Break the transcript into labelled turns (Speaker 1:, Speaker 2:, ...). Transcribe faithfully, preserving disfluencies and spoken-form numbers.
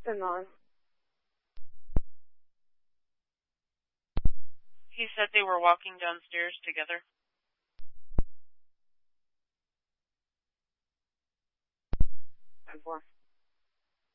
Speaker 1: ten nine.
Speaker 2: He said they were walking downstairs together.
Speaker 1: ten four.